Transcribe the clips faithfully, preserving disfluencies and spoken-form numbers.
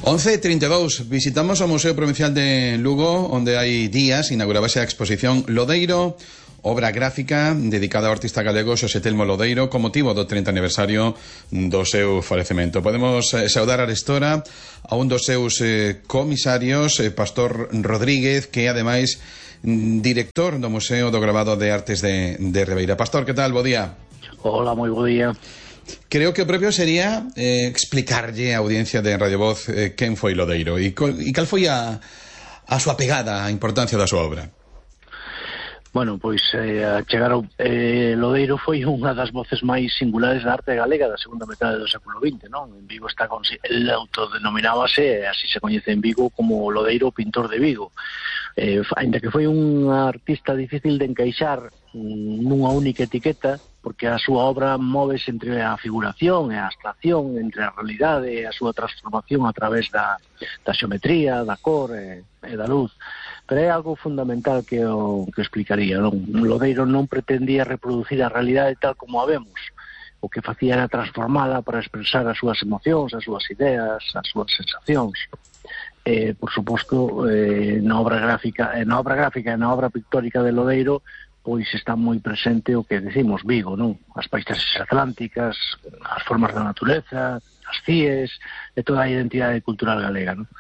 once e trinta e dous, visitamos o Museo Provincial de Lugo, onde hai días inaugurabase a exposición Lodeiro, obra gráfica dedicada ao artista galego Xosé Telmo Lodeiro con motivo do treinta aniversario do seu falecemento. Podemos eh, saudar arestora a un dos seus eh, comisarios, eh, Pastor Rodríguez, que é ademais director do Museo do Gravado de Artes de, de Ribeira. Pastor, que tal? Bo día. Hola, moi bo día. Creo que o propio sería eh, explicarlle á audiencia de Radio Voz eh, quen foi Lodeiro e, e cal foi a, a súa pegada, a importancia da súa obra. Bueno, pois eh, a chegar ao eh, Lodeiro foi unha das voces máis singulares da arte galega da segunda metade do século vinte, non? En Vigo está con el autodenominábase, así se coñece en Vigo, como Lodeiro, pintor de Vigo. Eh, ainda que foi un artista difícil de encaixar nunha única etiqueta, porque a súa obra móvese entre a figuración e a abstracción, entre a realidade e a súa transformación a través da, da xeometría, da cor e, e da luz. Pero é algo fundamental que o que explicaría, non? Lodeiro non pretendía reproducir a realidade tal como a vemos. O que facía era transformala para expresar as súas emocións, as súas ideas, as súas sensacións. Eh, por suposto, eh, na obra gráfica, eh, na obra gráfica e na obra pictórica de Lodeiro, pois está moi presente o que decimos Vigo, non? As paisaxes atlánticas, as formas da natureza, as cies, e toda a identidade cultural galega, non?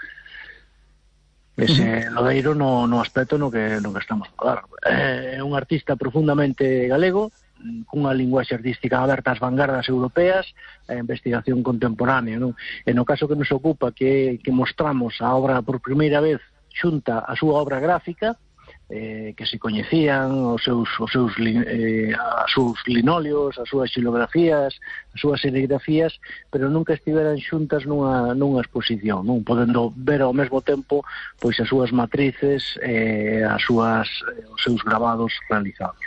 Ese Lodeiro no, no aspecto no que, no que estamos a falar. É un artista profundamente galego, cunha linguaxe artística aberta ás vanguardas europeas e a investigación contemporánea, non? E no caso que nos ocupa, que, que mostramos a obra por primeira vez xunta a súa obra gráfica, eh, que se coñecían os seus, os seus, eh, as seus linolios, as súas xilografías, as súas serigrafías, pero nunca estiveran xuntas nunha, nunha exposición, non? Podendo ver ao mesmo tempo pois as súas matrices e eh, as súas, eh, os seus gravados realizados.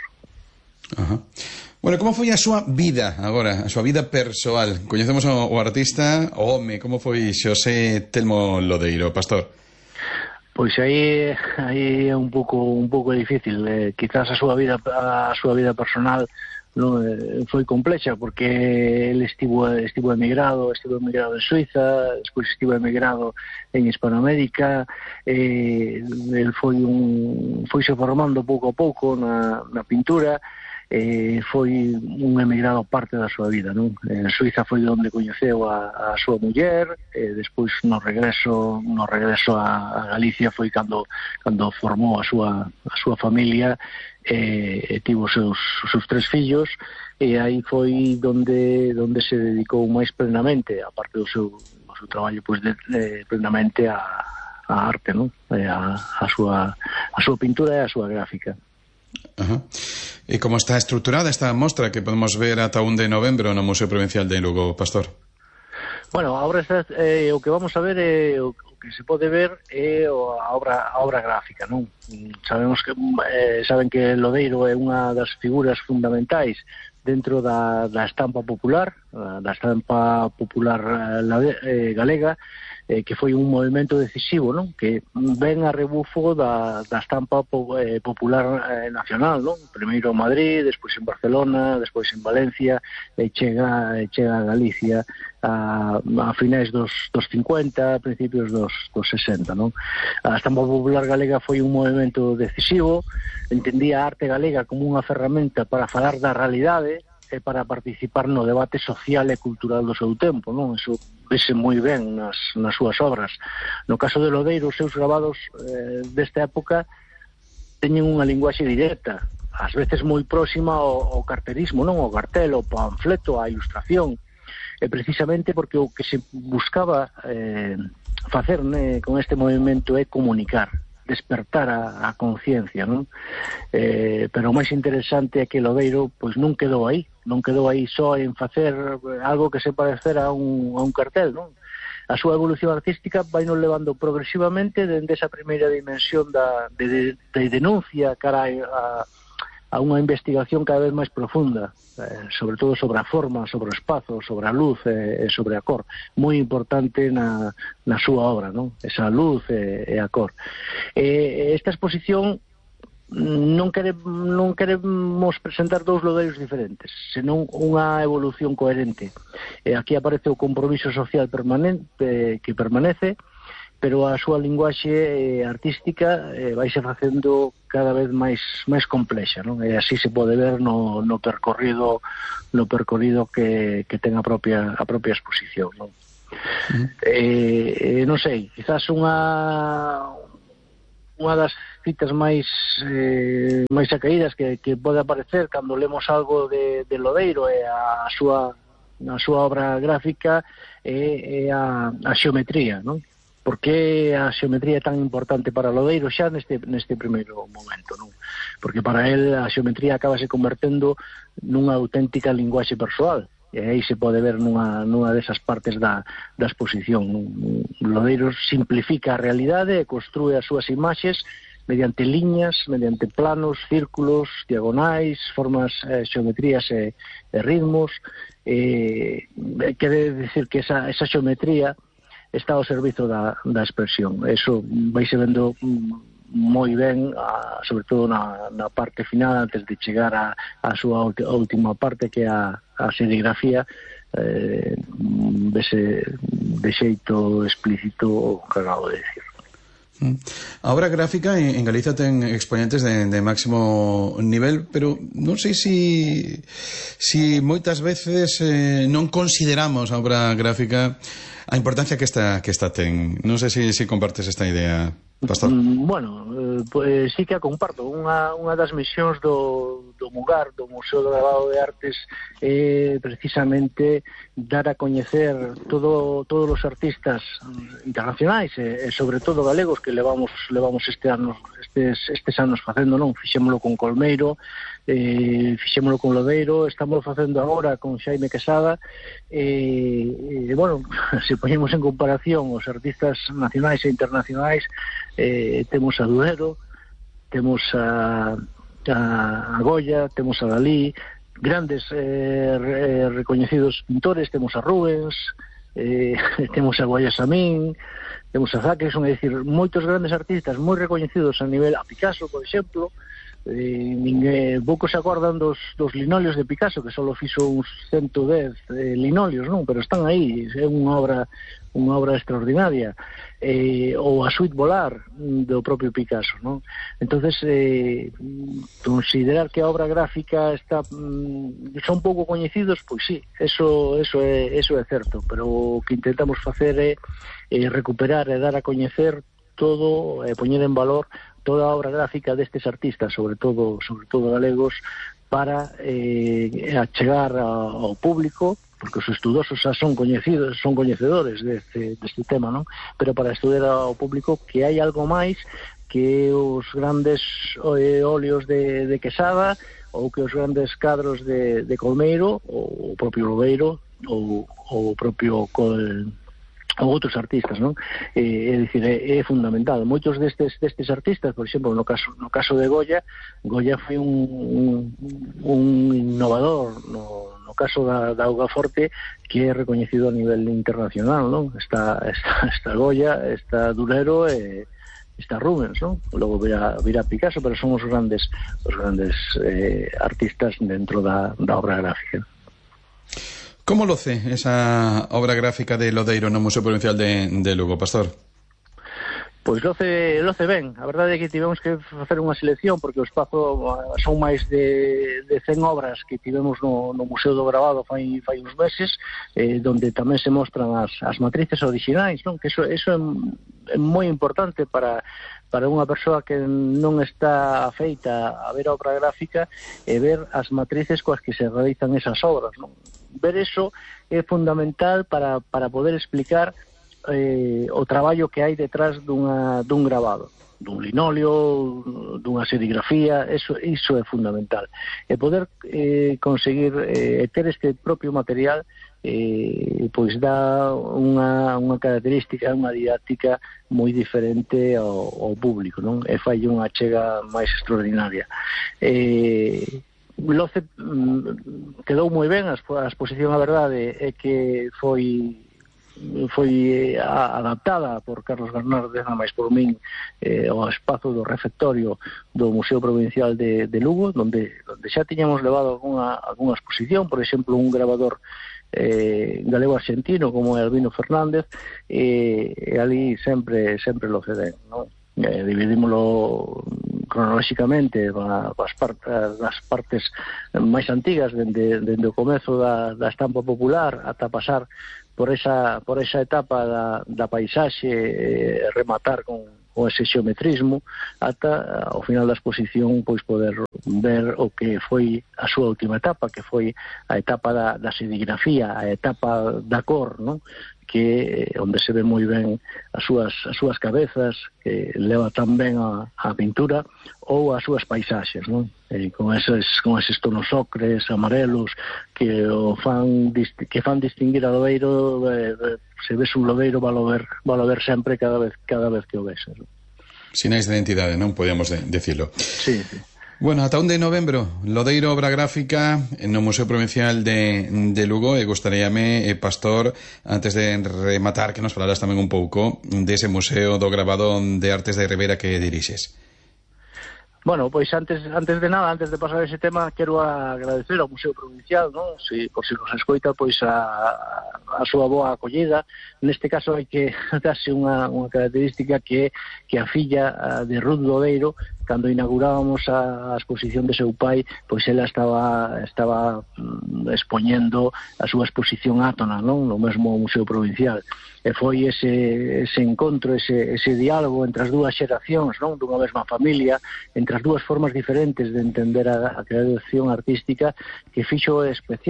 Ajá. Bueno, como foi a súa vida agora, a súa vida persoal? Coñecemos o, o artista, o home, como foi Xosé Telmo Lodeiro, Pastor? Pois aí aí é un pouco un pouco difícil, eh, quizás a súa vida a súa vida personal non eh, foi complexa porque ele estivo estivo emigrado, estivo emigrado en Suiza, despois estivo emigrado en Hispanoamérica, eh, el foi un foise formando pouco a pouco na na pintura. Eh, foi un emigrado parte da súa vida, non? En Suiza foi onde coñeceu a, a súa muller, e despois no regreso no regreso a, a Galicia foi cando cando formou a súa a súa familia e, e tivo os seus, os seus tres fillos, e aí foi donde donde se dedicou máis plenamente, a parte do seu do seu traballo, pois de, de, plenamente a, a arte, non? E a, a súa a súa pintura e a súa gráfica. Ajá. E como está estruturada esta mostra que podemos ver ata un de novembro no Museo Provincial de Lugo, Pastor? Bueno, a obra está, eh, o que vamos a ver é, o, o que se pode ver é a obra, a obra gráfica, non? Sabemos que eh, saben que Lodeiro é unha das figuras fundamentais dentro da, da estampa popular, da estampa popular eh, galega, eh, que foi un movimento decisivo, non? Que ven a rebufo da, da estampa po, eh, popular eh, nacional, non? Primeiro en Madrid, despois en Barcelona, despois en Valencia, e chega, e chega a Galicia a, a finais dos, dos cincuenta, a principios dos, dos sesenta, non? A estampa popular galega foi un movimento decisivo, entendía a arte galega como unha ferramenta para falar da realidade e para participar no debate social e cultural do seu tempo, non? Iso vese moi ben nas, nas súas obras. No caso de Lodeiro, os seus gravados eh, desta época teñen unha linguaxe directa, ás veces moi próxima ao, ao carterismo, non? O cartel, o panfleto, a ilustración, e precisamente porque o que se buscaba eh, facer né, con este movimento é comunicar, despertar a, a conciencia, non? Eh, pero o máis interesante é que Lodeiro pois non quedou aí, non quedou aí só en facer algo que se parecera a un, a un cartel, non? A súa evolución artística vai nos levando progresivamente dende esa primeira dimensión da, de, de denuncia cara a, a unha investigación cada vez máis profunda, eh, sobre todo sobre a forma, sobre o espazo, sobre a luz e, e sobre a cor, moi importante na, na súa obra, non? Esa luz e, e a cor. E esta exposición non quere, non queremos presentar dous Lodeiros diferentes, senón unha evolución coherente. E aquí aparece o compromiso social permanente que permanece, pero a súa linguaxe eh, artística eh, vai se facendo cada vez máis máis complexa, non? E así se pode ver no, no percorrido no percorrido que, que ten a propia a propia exposición, non? Uh-huh. eh, eh, non sei, quizás unha unha das citas máis eh, máis acaídas que, que pode aparecer cando lemos algo de, de Lodeiro é a súa a súa obra gráfica é, é a, a xeometría, non? Por que a xeometría é tan importante para Lodeiro xa neste, neste primeiro momento, non? Porque para el a xeometría acaba se convertendo nunha auténtica linguaxe persoal, e aí se pode ver nunha, nunha desas partes da, da exposición, non? Lodeiro simplifica a realidade e construe as súas imaxes mediante liñas, mediante planos, círculos, diagonais, formas, eh, xeometrías e, e ritmos. Eh, quere decir que esa, esa xeometría está ao servizo da, da expresión. Eso vai se vendo moi ben, a, sobre todo na, na parte final, antes de chegar a, a súa última parte, que é a, a serigrafía, eh, dese, de xeito explícito o que acabo de decir. A obra gráfica en Galicia ten exponentes de, de máximo nivel, pero non sei si, si moitas veces eh, non consideramos a obra gráfica a importancia que esta, que esta ten. Non sei se si, si compartes esta idea, Pastor. Bueno, eh, pues, sí que a comparto. Unha, unha das misións do, do MUGAR, do Museo do Gravado de Artes, é eh, precisamente dar a coñecer todo, todos os artistas internacionais e, e sobre todo galegos que levamos levamos este ano, estes, estes anos facendo, non? Fixémolo con Colmeiro, eh, fixémolo con Lodeiro, estamos facendo agora con Xaime Quesada, e, e bueno, se poñemos en comparación os artistas nacionais e internacionais, eh, temos a Duero, temos a, a, a Goya, temos a Dalí, grandes eh, re, recoñecidos pintores, temos a Rubens, eh, temos a Guayasamín, temos a Zackson, é dicir, moitos grandes artistas moi recoñecidos a nivel, a Picasso, por exemplo. Eh, ninguén, poucos se acordan dos, dos linolios de Picasso, que só fixo uns ciento dez eh, linolios, non? Pero están aí, é unha obra unha obra extraordinaria, eh, ou a Suite Volar do propio Picasso, non? Entonces, eh, considerar que a obra gráfica está mm, son pouco coñecidos, pois sí, eso, eso, é, eso é certo, pero o que intentamos facer é eh, recuperar e dar a coñecer todo, e eh, poñer en valor toda a obra gráfica destes artistas, sobre todo sobre todo galegos, para eh, achegar ao público, porque os estudosos xa son coñecidos, son coñecedores deste, deste tema, non? Pero para estudar ao público que hai algo máis que os grandes eh, óleos de, de Quesada, ou que os grandes cadros de, de Colmeiro, ou o propio Lodeiro, ou, ou o propio Col... ou outros artistas, non? Eh, é dicir, é, é fundamental. Moitos destes destes artistas, por exemplo, no caso no caso de Goya, Goya foi un, un, un innovador no, no caso da, da Augaforte, que é recoñecido a nivel internacional, non? Está, está, está Goya, está Durero e está Rubens, non? Logo virá, virá Picasso, pero son os grandes os grandes eh, artistas dentro da, da obra gráfica. Como loce esa obra gráfica de Lodeiro no Museo Provincial de, de Lugo, Pastor? Pois loce, loce ben. A verdade é que tivemos que facer unha selección, porque o espazo son máis de, de cen obras que tivemos no, no Museo do Gravado fai, fai uns meses, eh, donde tamén se mostran as, as matrices orixinais, non? Que eso, eso é, é moi importante para, para unha persoa que non está afeita a ver a obra gráfica e ver as matrices coas que se realizan esas obras, non? Ver eso é fundamental para, para poder explicar eh, o traballo que hai detrás dunha, dun gravado, dun linoleo, dunha serigrafía. Eso, iso é fundamental. E poder eh, conseguir eh, ter este propio material eh, pois dá unha, unha característica, unha didáctica moi diferente ao, ao público, non? E fai unha chega máis extraordinaria. Eh, Loce mm, quedou moi ben a exposición, a verdade é que foi foi adaptada por Carlos Garnardez, a máis por min, eh, ao espazo do refectorio do Museo Provincial de, de Lugo, donde, donde xa tiñamos levado alguna, alguna exposición, por exemplo, un gravador eh, galego-argentino como é Albino Fernández, e, e ali sempre sempre lo ceden, non? Eh, dividímoslo cronolóxicamente as partes, as partes máis antigas dende, dende o comezo da, da estampa popular ata pasar por esa, por esa etapa da, da paisaxe, eh, rematar con, con ese xeometrismo ata ao final da exposición pois poder ver o que foi a súa última etapa, que foi a etapa da, da serigrafía, a etapa da cor, non? Que onde se ve moi ben as súas, as súas cabezas, que leva tan ben a, a pintura, ou as súas paisaxes, non? E con eses, con eses tonos ocres, amarelos, que o fan que fan distinguir a Lodeiro, eh, se ves un Lodeiro valo ver, valo ver sempre cada vez cada vez que o ves, non? Sinais de identidade, non podemos de, decirlo. Sí, sí. Bueno, ata un de novembro, Lodeiro Obra Gráfica no Museo Provincial de, de Lugo, e gustaríame, eh, Pastor, antes de rematar, que nos falaras tamén un pouco dese Museo do Grabado de Artes de Ribera que dirixes. Bueno, pois antes antes de nada, antes de pasar ese tema, quero agradecer ao Museo Provincial, non? Si, por si nos escoita, pois a, a súa boa acollida. Neste caso hai que darse unha, unha característica que que a filla de Ruth Lodeiro, cando inaugurábamos a, a exposición de seu pai, pois ela estaba estaba mm, expoñendo a súa exposición átona, non? No mesmo Museo Provincial. E foi ese, ese encontro, ese, ese diálogo entre as dúas xeracións, non? Dunha mesma familia, entre as dúas formas diferentes de entender a, a creación artística, que fixo especial